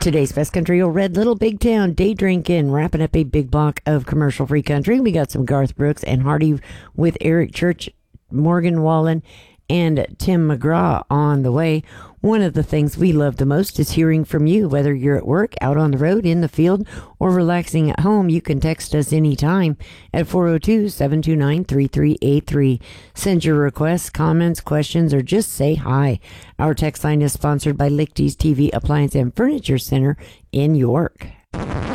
Today's Best Country Old Red Little Big Town Day Drinking, wrapping up a big block of commercial free country. We got some Garth Brooks and Hardy with Eric Church, Morgan Wallen, and Tim McGraw on the way. One of the things we love the most is hearing from you. Whether you're at work, out on the road, in the field, or relaxing at home, you can text us anytime at 402-729-3383. Send your requests, comments, questions, or just say hi. Our text line is sponsored by Lichty's TV Appliance and Furniture Center in York.